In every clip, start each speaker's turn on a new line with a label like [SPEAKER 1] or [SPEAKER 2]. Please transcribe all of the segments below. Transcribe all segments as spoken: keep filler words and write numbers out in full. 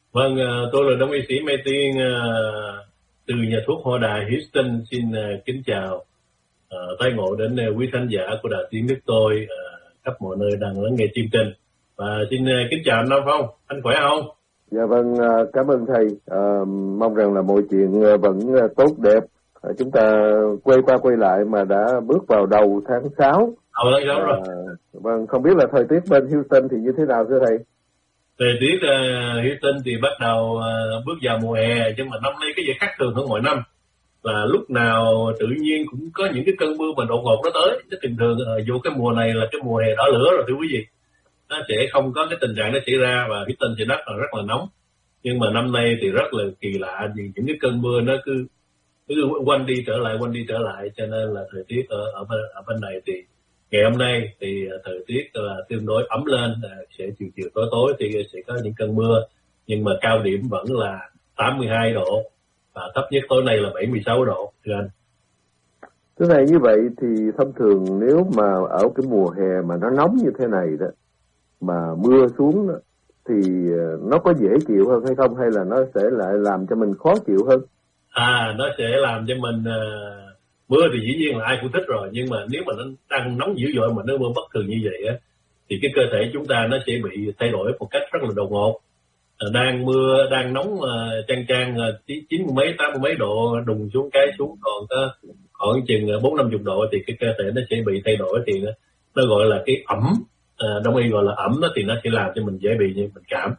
[SPEAKER 1] Vâng, uh, tôi là Đông y sĩ Mai Tiên, uh, từ nhà thuốc Hoa Đà Houston, xin uh, kính chào uh, tái ngộ đến uh, quý khán giả của Đài Tiếng Nước tôi uh, khắp mọi nơi đang lắng nghe chương trình. Và xin uh, kính chào anh Nam Phong, anh khỏe không?
[SPEAKER 2] Dạ vâng, uh, cảm ơn thầy. Uh, mong rằng là mọi chuyện uh, vẫn uh, tốt đẹp. Uh, chúng ta quay qua quay lại mà đã bước vào đầu tháng sáu.
[SPEAKER 1] Đầu tháng sáu rồi.
[SPEAKER 2] Uh, vâng, không biết là thời tiết bên Houston thì như thế nào thưa thầy?
[SPEAKER 1] Thời tiết uh, Houston thì bắt đầu uh, bước vào mùa hè, nhưng mà năm nay cái gì khác thường hơn mọi năm là lúc nào tự nhiên cũng có những cái cơn mưa mà đột ngột nó tới. Chứ thường thường uh, vô cái mùa này là cái mùa hè đỏ lửa rồi thưa quý vị, nó sẽ không có cái tình trạng nó xảy ra, và Houston thì rất là rất là nóng. Nhưng mà năm nay thì rất là kỳ lạ, vì những cái cơn mưa nó cứ cứ quanh đi trở lại quanh đi trở lại, cho nên là thời tiết ở ở bên, ở bên này thì ngày hôm nay thì thời tiết là tương đối ấm lên, sẽ chiều chiều tối tối thì sẽ có những cơn mưa, nhưng mà cao điểm vẫn là tám mươi hai độ và thấp nhất tối nay là bảy mươi sáu độ thưa anh.
[SPEAKER 2] Thưa thầy, như vậy thì thông thường nếu mà ở cái mùa hè mà nó nóng như thế này đó mà mưa xuống đó, thì nó có dễ chịu hơn hay không, hay là nó sẽ lại làm cho mình khó chịu hơn?
[SPEAKER 1] À, nó sẽ làm cho mình uh, mưa thì dĩ nhiên là ai cũng thích rồi, nhưng mà nếu mà nó đang nóng dữ dội mà nó mưa bất thường như vậy á, thì cái cơ thể chúng ta nó sẽ bị thay đổi một cách rất là đột ngột. À, đang mưa đang nóng uh, chang chang uh, chín mươi mấy tám mươi mấy độ, đùng xuống cái xuống còn có khoảng chừng bốn năm chục độ thì cái cơ thể nó sẽ bị thay đổi, thì nó, nó gọi là cái ẩm, uh, đông y gọi là ẩm đó, thì nó sẽ làm cho mình dễ bị bệnh cảm.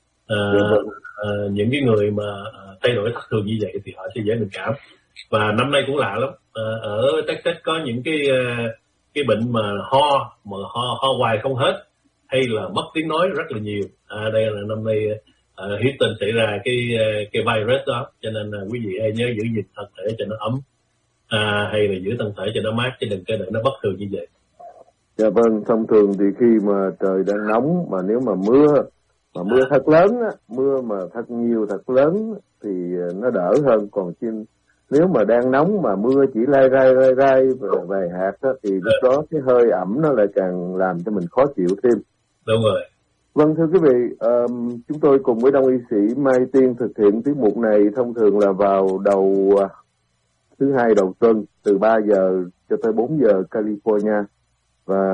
[SPEAKER 1] Uh, uh, những cái người mà uh, thay đổi thất thường như vậy thì họ sẽ dễ bệnh cảm. Và năm nay cũng lạ lắm, uh, ở Texas có những cái uh, cái bệnh mà ho mà ho ho hoài không hết, hay là mất tiếng nói rất là nhiều. À, đây là năm nay uh, Houston xảy ra cái uh, cái virus đó, cho nên uh, quý vị hãy nhớ giữ gìn thân thể cho nó ấm, à, hay là giữ thân thể cho nó mát, chứ đừng cái để nó bất thường như vậy.
[SPEAKER 2] Dạ vâng, thông thường thì khi mà trời đang nóng mà nếu mà mưa mà mưa thật lớn á, mưa mà thật nhiều thật lớn thì nó đỡ hơn, còn trên nếu mà đang nóng mà mưa chỉ lai rai lai rai vài hạt á, thì lúc đó cái hơi ẩm nó lại càng làm cho mình khó chịu thêm.
[SPEAKER 1] Đúng rồi.
[SPEAKER 2] Vâng, thưa quý vị, um, chúng tôi cùng với Đông y sĩ Mai Tiên thực hiện tiết mục này thông thường là vào đầu uh, thứ hai đầu tuần từ ba giờ cho tới bốn giờ California, và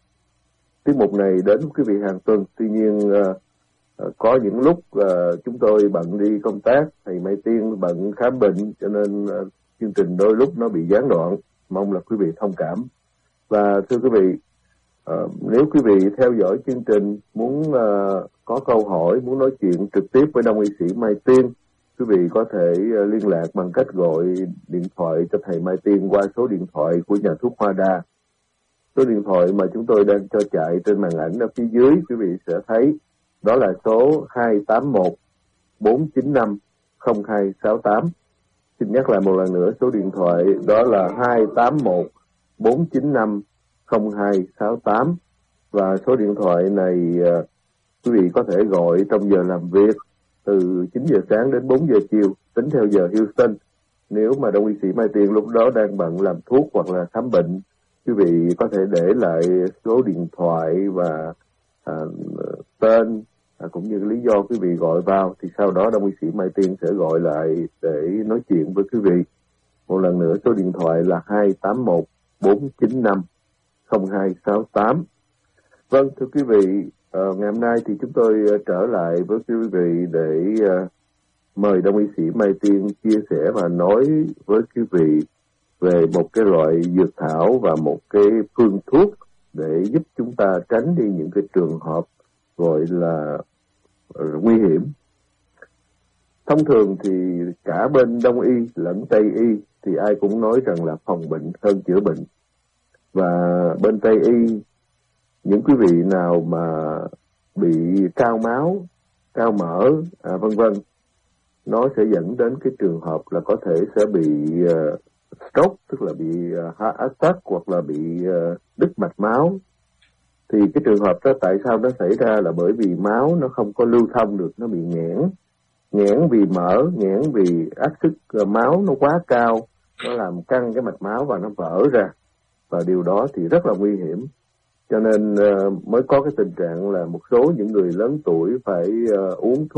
[SPEAKER 2] tiết mục này đến quý vị hàng tuần. Tuy nhiên uh, uh, có những lúc uh, chúng tôi bận đi công tác, thầy Mai Tiên bận khám bệnh, cho nên uh, chương trình đôi lúc nó bị gián đoạn. Mong là quý vị thông cảm. Và thưa quý vị, uh, nếu quý vị theo dõi chương trình muốn uh, có câu hỏi, muốn nói chuyện trực tiếp với Đông y sĩ Mai Tiên, quý vị có thể uh, liên lạc bằng cách gọi điện thoại cho thầy Mai Tiên qua số điện thoại của nhà thuốc Hoa Đà. Số điện thoại mà chúng tôi đang cho chạy trên màn ảnh ở phía dưới, quý vị sẽ thấy đó là số hai tám một bốn chín năm không hai sáu tám. Xin nhắc lại một lần nữa, số điện thoại đó là hai tám một bốn chín năm không hai sáu tám. Và số điện thoại này uh, quý vị có thể gọi trong giờ làm việc từ chín giờ sáng đến bốn giờ chiều, tính theo giờ Houston. Nếu mà Đông y sĩ Mai Tiên lúc đó đang bận làm thuốc hoặc là khám bệnh, quý vị có thể để lại số điện thoại và à, tên à, cũng như lý do quý vị gọi vào, thì sau đó Đông y sĩ Mai Tiên sẽ gọi lại để nói chuyện với quý vị. Một lần nữa, số điện thoại là hai tám một bốn chín năm không hai sáu tám. Vâng, thưa quý vị, à, ngày hôm nay thì chúng tôi uh, trở lại với quý vị để uh, mời Đông y sĩ Mai Tiên chia sẻ và nói với quý vị về một cái loại dược thảo và một cái phương thuốc để giúp chúng ta tránh đi những cái trường hợp gọi là uh, nguy hiểm. Thông thường thì cả bên Đông y lẫn Tây y thì ai cũng nói rằng là phòng bệnh hơn chữa bệnh. Và bên Tây y, những quý vị nào mà bị cao máu, cao mỡ, à, vân vân, nó sẽ dẫn đến cái trường hợp là có thể sẽ bị uh, stroke, tức là bị uh, heart attack hoặc là bị uh, đứt mạch máu. Thì cái trường hợp đó tại sao nó xảy ra là bởi vì máu nó không có lưu thông được, nó bị nghẽn. Nghẽn vì mỡ, nghẽn vì áp suất uh, máu nó quá cao, nó làm căng cái mạch máu và nó vỡ ra. Và điều đó thì rất là nguy hiểm. Cho nên uh, mới có cái tình trạng là một số những người lớn tuổi phải uh, uống thuốc